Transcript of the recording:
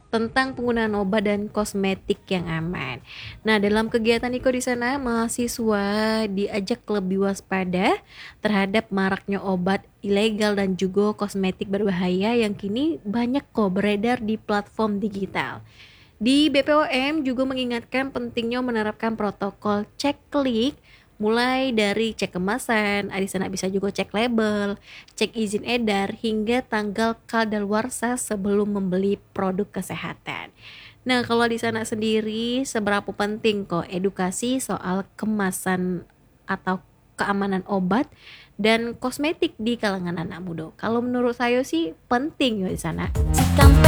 tentang penggunaan obat dan kosmetik yang aman. Nah, dalam kegiatan Iko di sana, mahasiswa diajak lebih waspada terhadap maraknya obat ilegal dan juga kosmetik berbahaya yang kini banyak kok beredar di platform digital. Di BPOM juga mengingatkan pentingnya menerapkan protokol cek klik mulai dari cek kemasan, di sana bisa juga cek label, cek izin edar hingga tanggal kadaluarsa sebelum membeli produk kesehatan. Nah, kalau di sana sendiri seberapa penting kok edukasi soal kemasan atau keamanan obat dan kosmetik di kalangan anak muda? Kalau menurut saya sih penting ya di sana.